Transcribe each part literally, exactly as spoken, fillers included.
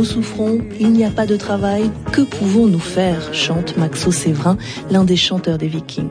nous souffrons, il n'y a pas de travail, que pouvons-nous faire ?» chante Maxo Séverin, l'un des chanteurs des Vikings.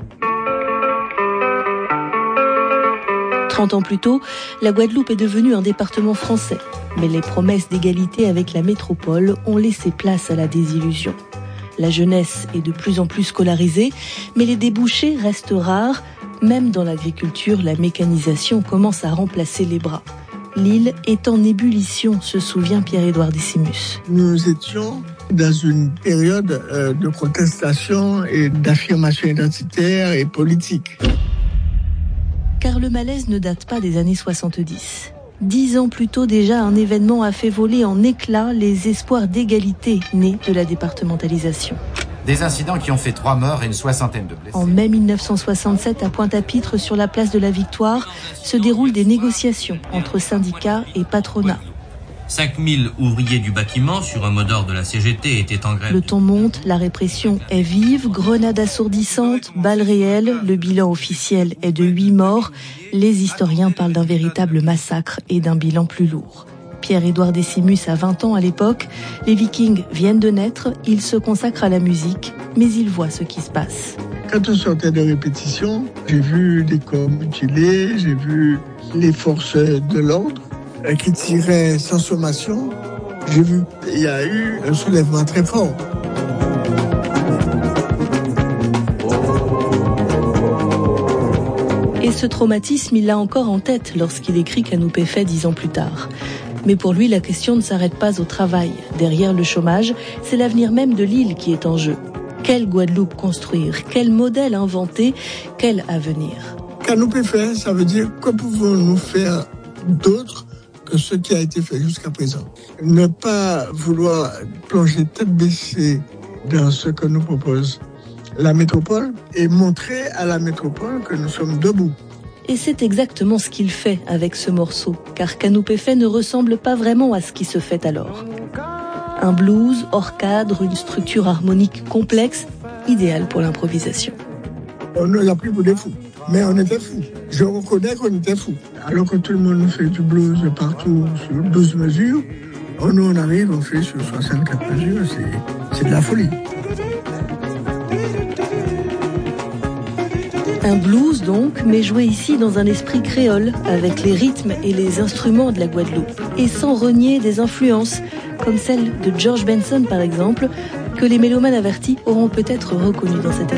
Trente ans plus tôt, la Guadeloupe est devenue un département français. Mais les promesses d'égalité avec la métropole ont laissé place à la désillusion. La jeunesse est de plus en plus scolarisée, mais les débouchés restent rares. Même dans l'agriculture, la mécanisation commence à remplacer les bras. L'île est en ébullition, se souvient Pierre-Édouard Décimus. Nous étions dans une période de protestation et d'affirmation identitaire et politique. Car le malaise ne date pas des années soixante-dix. Dix ans plus tôt déjà, un événement a fait voler en éclats les espoirs d'égalité nés de la départementalisation. Des incidents qui ont fait trois morts et une soixantaine de blessés. En mai mille neuf cent soixante-sept, à Pointe-à-Pitre, sur la place de la Victoire, se déroulent des négociations entre syndicats et patronat. cinq mille ouvriers du bâtiment, sur un mot d'ordre de la C G T, étaient en grève. Le ton monte, la répression est vive, grenades assourdissantes, balles réelles, le bilan officiel est de huit morts. Les historiens parlent d'un véritable massacre et d'un bilan plus lourd. Pierre-Édouard Décimus a vingt ans à l'époque, les Vikings viennent de naître, il se consacre à la musique, mais il voit ce qui se passe. Quand on sortait de répétition, j'ai vu des corps mutilés, j'ai vu les forces de l'ordre qui tiraient sans sommation. J'ai vu, il y a eu un soulèvement très fort. Et ce traumatisme, il l'a encore en tête lorsqu'il écrit Kanoupé fait dix ans plus tard. Mais pour lui, la question ne s'arrête pas au travail. Derrière le chômage, c'est l'avenir même de l'île qui est en jeu. Quelle Guadeloupe construire? Quel modèle inventer? Quel avenir? Kanoupé fait, ça veut dire que pouvons-nous faire d'autre que ce qui a été fait jusqu'à présent? Ne pas vouloir plonger tête baissée dans ce que nous propose la métropole et montrer à la métropole que nous sommes debout. Et c'est exactement ce qu'il fait avec ce morceau, car Kanoupé fait ne ressemble pas vraiment à ce qui se fait alors. Un blues hors cadre, une structure harmonique complexe, idéale pour l'improvisation. On nous a pris pour des fous, mais on était fous. Je reconnais qu'on était fous. Alors que tout le monde fait du blues partout sur douze mesures, nous on arrive, on fait sur soixante-quatre mesures, c'est, c'est de la folie. Un blues donc, mais joué ici dans un esprit créole, avec les rythmes et les instruments de la Guadeloupe, et sans renier des influences, comme celle de George Benson par exemple, que les mélomanes avertis auront peut-être reconnu dans cette